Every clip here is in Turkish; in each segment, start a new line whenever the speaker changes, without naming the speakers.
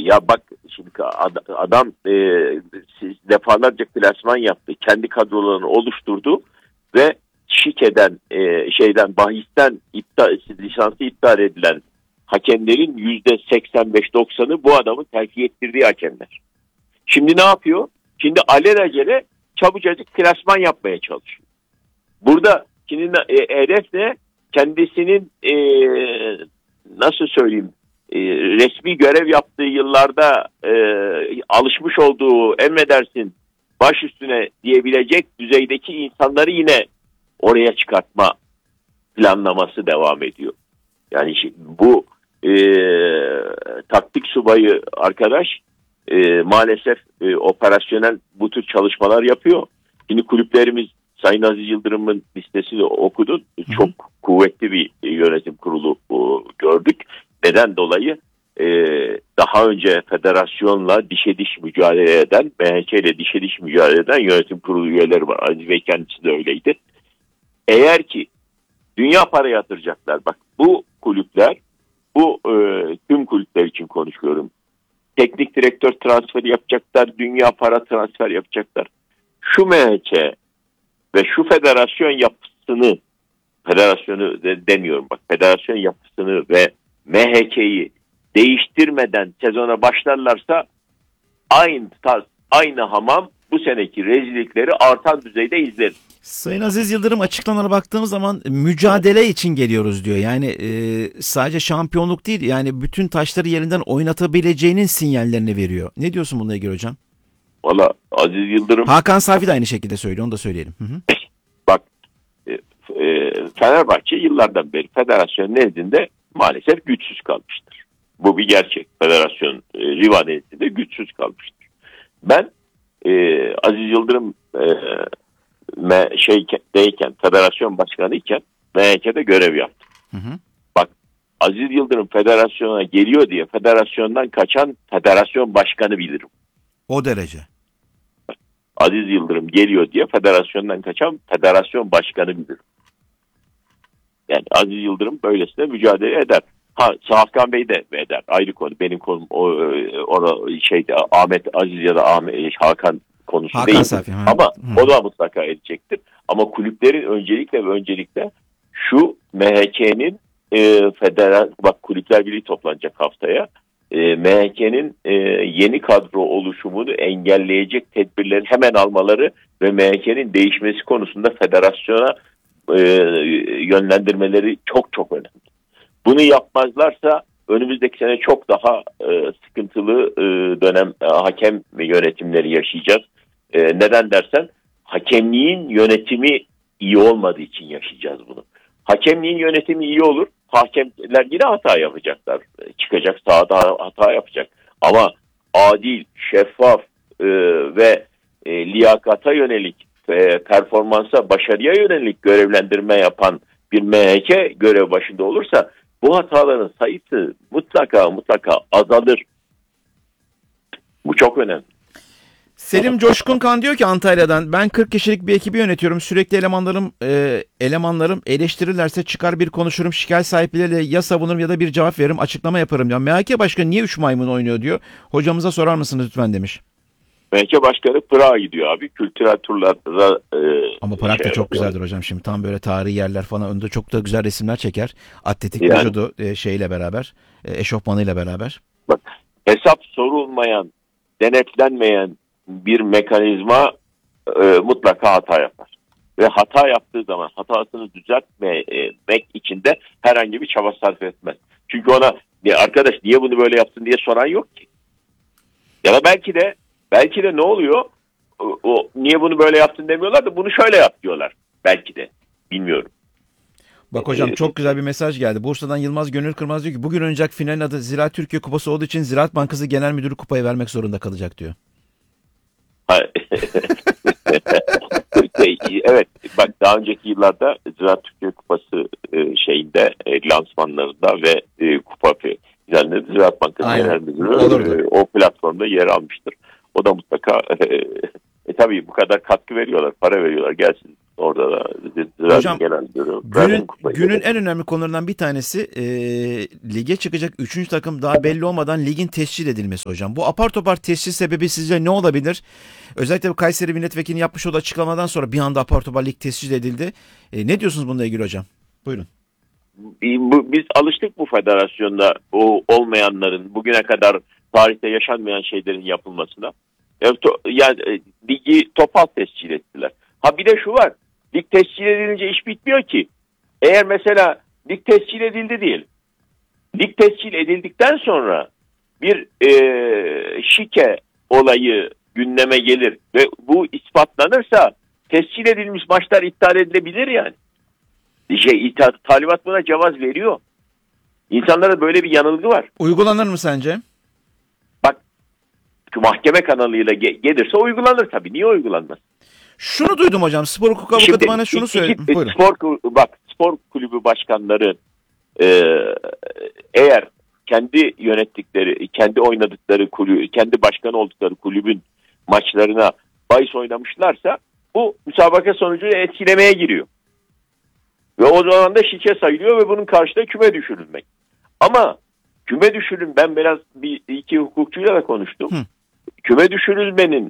ya bak şimdi adam defalarca klasman yaptı. Kendi kadrolarını oluşturdu ve şikeden bahisten lisansı iptal edilen hakemlerin %85-90'ı bu adamın terfi ettirdiği hakemler. Şimdi ne yapıyor? Şimdi alelacele çabucacık klasman yapmaya çalışıyor. Burada şimdi hedef ne? Kendisinin nasıl söyleyeyim resmi görev yaptığı yıllarda alışmış olduğu emredersin baş üstüne diyebilecek düzeydeki insanları yine oraya çıkartma planlaması devam ediyor. Yani bu taktik subayı arkadaş maalesef operasyonel bu tür çalışmalar yapıyor. Şimdi kulüplerimiz Sayın Aziz Yıldırım'ın listesini okudun. Çok kuvvetli bir yönetim kurulu gördük. Neden dolayı? Daha önce federasyonla dişe diş mücadele eden, MHK ile dişe diş mücadele eden yönetim kurulu üyeleri var. Aziz Bey kendisi de öyleydi. Eğer ki dünya para yatıracaklar, bak bu kulüpler, bu tüm kulüpler için konuşuyorum. Teknik direktör transferi yapacaklar, dünya para transfer yapacaklar. Şu MHK ve şu federasyon yapısını, federasyonu demiyorum bak, federasyon yapısını ve MHK'yi değiştirmeden sezona başlarlarsa aynı hamam bu seneki rezillikleri artan düzeyde izler.
Sayın Aziz Yıldırım açıklamalara baktığımız zaman mücadele için geliyoruz diyor. Yani sadece şampiyonluk değil, yani bütün taşları yerinden oynatabileceğinin sinyallerini veriyor. Ne diyorsun bununla ilgili hocam?
Valla Aziz Yıldırım...
Hakan Safi de aynı şekilde söylüyor, onu da söyleyelim. Hı.
Bak Fenerbahçe yıllardan beri federasyon nezdinde maalesef güçsüz kalmıştır. Bu bir gerçek. Federasyon Riva nezdinde güçsüz kalmıştır. Ben Aziz Yıldırım federasyon başkanıyken MHK'de görev yaptım. Bak Aziz Yıldırım federasyona geliyor diye federasyondan kaçan federasyon başkanı bilirim.
O derece.
Aziz Yıldırım geliyor diye federasyondan kaçan federasyon başkanı bilirim. Yani Aziz Yıldırım böylesine mücadele eder. Hakan Bey de eder. Ayrı konu. Benim konum Ahmet Aziz ya da Hakan konusu
Hakan
değil.
Safi,
ama o da mutlaka edecektir. Ama kulüplerin öncelikle şu MHK'nin bak Kulüpler Birliği toplanacak haftaya. MHK'nin yeni kadro oluşumunu engelleyecek tedbirleri hemen almaları ve MHK'nin değişmesi konusunda federasyona yönlendirmeleri çok çok önemli. Bunu yapmazlarsa önümüzdeki sene çok daha sıkıntılı dönem hakem yönetimleri yaşayacağız. Neden dersen hakemliğin yönetimi iyi olmadığı için yaşayacağız bunu. Hakemliğin yönetimi iyi olur. Hakemler yine hata yapacaklar. Çıkacak sahada hata yapacak. Ama adil, şeffaf ve liyakata yönelik, performansa, başarıya yönelik görevlendirme yapan bir MHK görev başında olursa bu hataların sayısı mutlaka azalır. Bu çok önemli.
Selim Coşkunkan diyor ki Antalya'dan, ben 40 kişilik bir ekibi yönetiyorum. Sürekli elemanlarım eleştirirlerse çıkar bir konuşurum. Şikayet sahipleriyle ya savunurum ya da bir cevap veririm, açıklama yaparım diyor. MHK Başkanı niye 3 maymun oynuyor diyor. Hocamıza sorar mısınız lütfen demiş.
MHK Başkanı Prag'a gidiyor abi. Kültürel turlarda
ama Prag da çok güzeldir hocam. Şimdi tam böyle tarihi yerler falan, önünde çok da güzel resimler çeker. Atletik vücudu şeyle beraber, eşofmanıyla beraber.
Bak, hesap sorulmayan, denetlenmeyen bir mekanizma mutlaka hata yapar. Ve hata yaptığı zaman hatasını düzeltmek için de herhangi bir çaba sarf etmez. Çünkü ona arkadaş niye bunu böyle yaptın diye soran yok ki. Ya da belki de ne oluyor? O niye bunu böyle yaptın demiyorlar da bunu şöyle yap diyorlar. Belki de. Bilmiyorum.
Bak hocam çok güzel bir mesaj geldi. Bursa'dan Yılmaz Gönül Kırmaz diyor ki bugün oynayacak finalin adı Ziraat Türkiye Kupası olduğu için Ziraat Bankası Genel Müdürü kupayı vermek zorunda kalacak diyor.
Evet, bak daha önceki yıllarda Ziraat Türkiye Kupası lansmanlarında ve kupa finallerinde Ziraat Bankası Genel Müdürü o platformda yer almıştır. O da mutlaka tabii bu kadar katkı veriyorlar, para veriyorlar, gelsin Orada da
Hocam,
genel
günün en önemli konularından bir tanesi lige çıkacak 3. takım daha belli olmadan ligin tescil edilmesi hocam. Bu apar topar tescil sebebi sizce ne olabilir? Özellikle bu Kayseri Milletvekili'nin yapmış olduğu açıklamadan sonra bir anda apar topar lig tescil edildi. Ne diyorsunuz bununla ilgili hocam? Buyurun.
Biz alıştık bu federasyonda olmayanların, bugüne kadar tarihte yaşanmayan şeylerin yapılmasına. Yani ligi topal tescil ettiler. Ha bir de şu var. Lig tescil edilince iş bitmiyor ki. Eğer mesela lig tescil edildi diyelim. Lig tescil edildikten sonra bir şike olayı gündeme gelir ve bu ispatlanırsa tescil edilmiş maçlar iptal edilebilir yani. Talimat buna cevaz veriyor. İnsanlara böyle bir yanılgı var.
Uygulanır mı sence?
Bak, mahkeme kanalıyla gelirse uygulanır tabii. Niye uygulanmaz?
Şunu duydum hocam. Spor hukuk avukatı bana şunu söyledi.
Spor kulübü başkanları eğer kendi yönettikleri, kendi oynadıkları kulübü, kendi başkanı oldukları kulübün maçlarına bahis oynamışlarsa bu müsabaka sonucunu etkilemeye giriyor. Ve o zaman da şike sayılıyor ve bunun karşısında küme düşürülmek. Ama küme ben biraz iki hukukçuyla da konuştum. Küme düşürülmenin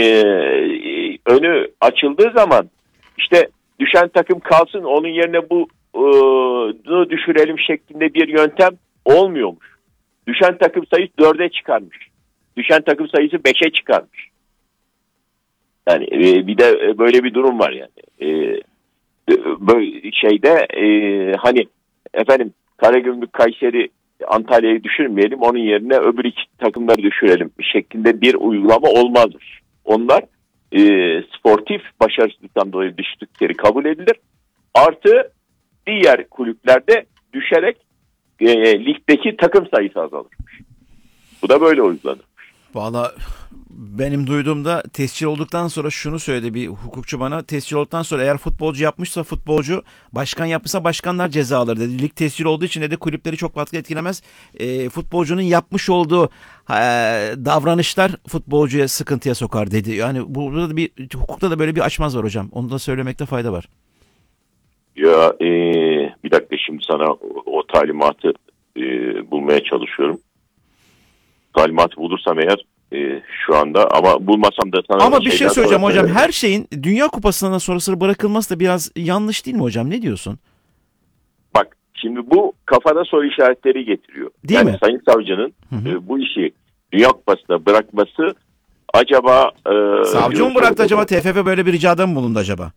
önü açıldığı zaman işte düşen takım kalsın, onun yerine bunu düşürelim şeklinde bir yöntem olmuyormuş. Düşen takım sayısı 4'e çıkarmış. Düşen takım sayısı 5'e çıkarmış. Yani bir de böyle bir durum var yani. Böyle şeyde hani efendim Karagümrük, Kayseri, Antalya'yı düşürmeyelim, onun yerine öbür iki takımları düşürelim şeklinde bir uygulama olmazmış. Onlar sportif başarısızlıktan dolayı düştükleri kabul edilir. Artı diğer kulüplerde düşerek ligdeki takım sayısı azalırmış. Bu da böyle uygulanır.
Valla benim duyduğumda tescil olduktan sonra şunu söyledi bir hukukçu bana. Tescil olduktan sonra eğer futbolcu yapmışsa futbolcu, başkan yapmışsa başkanlar ceza alır dedi. Lig tescil olduğu için de kulüpleri çok fazla etkilemez. Futbolcunun yapmış olduğu davranışlar futbolcuya sıkıntıya sokar dedi. Yani burada da hukukta da böyle bir açmaz var hocam. Onu da söylemekte fayda var.
Ya bir dakika, şimdi sana o talimatı bulmaya çalışıyorum. Talimatı bulursam eğer şu anda, ama bulmasam da sana...
Ama bir şey söyleyeceğim hocam. Her şeyin Dünya Kupası'ndan sonrası bırakılması da biraz yanlış değil mi hocam? Ne diyorsun?
Bak, şimdi bu kafada soru işaretleri getiriyor.
Değil mi?
Sayın Savcı'nın bu işi Dünya Kupası'na bırakması acaba...
Savcı mı bıraktı acaba? TFF böyle bir ricada mı bulundu acaba?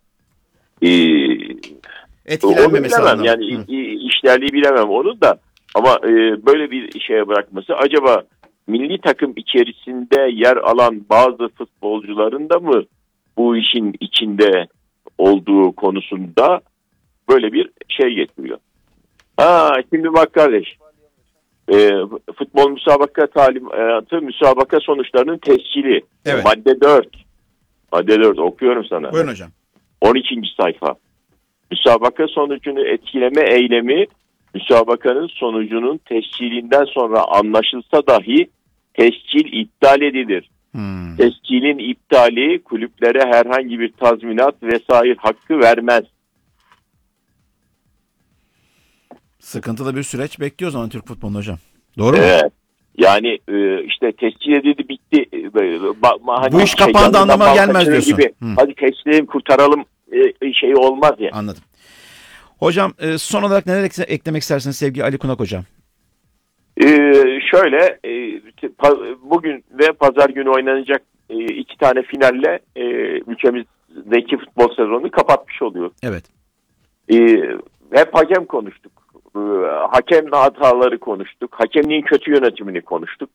Etkilenmemesi anlamında. Yani işlerliği bilemem onu da. Ama böyle bir şeye bırakması acaba milli takım içerisinde yer alan bazı futbolcuların da mı bu işin içinde olduğu konusunda böyle bir şey getiriyor. Şimdi bak kardeş, futbol müsabaka talimatı, müsabaka sonuçlarının tescili.
Evet.
Madde 4 okuyorum sana.
Buyurun hocam.
12. sayfa. Müsabaka sonucunu etkileme eylemi, müsabakanın sonucunun tescilinden sonra anlaşılsa dahi tescil iptal edilir. Tescilin iptali kulüplere herhangi bir tazminat vesaire hakkı vermez.
Sıkıntılı bir süreç bekliyor o zaman Türk futbolunda hocam. Doğru mu?
Evet. Yani işte tescil edildi, bitti. Hani
bu iş kapandı anlamına gelmez diyorsun.
Gibi, hadi tescil kurtaralım şeyi olmaz ya.
Anladım. Hocam son olarak neler eklemek istersiniz sevgili Ali Kunak hocam?
Şöyle, bugün ve pazar günü oynanacak iki tane finalle ülkemizdeki futbol sezonunu kapatmış oluyor.
Evet.
Hep hakem konuştuk. Hakem hataları konuştuk. Hakemliğin kötü yönetimini konuştuk.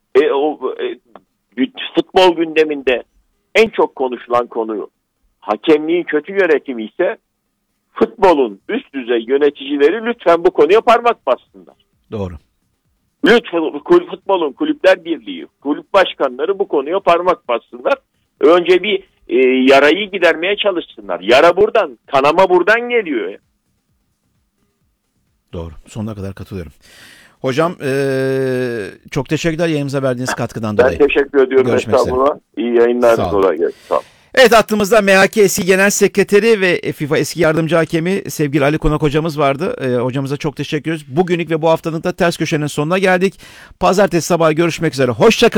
Futbol gündeminde en çok konuşulan konu hakemliğin kötü yönetimi ise futbolun üst düzey yöneticileri lütfen bu konuya parmak bassınlar.
Doğru.
Lütfen futbolun Kulüpler Birliği, kulüp başkanları bu konuya parmak bassınlar. Önce bir yarayı gidermeye çalışsınlar. Yara buradan, kanama buradan geliyor.
Doğru. Sonuna kadar katılıyorum. Hocam çok teşekkürler yayınımıza verdiğiniz katkıdan dolayı.
Ben teşekkür ediyorum.
Görüşmek üzere.
İyi yayınlar. Kolay gelsin. Sağ olun.
Evet, hattımızda MHK eski genel sekreteri ve FIFA eski yardımcı hakemi sevgili Ali Konak hocamız vardı. Hocamıza çok teşekkür ediyoruz. Bugünlük ve bu haftalık da Ters Köşe'nin sonuna geldik. Pazartesi sabahı görüşmek üzere. Hoşça kalın.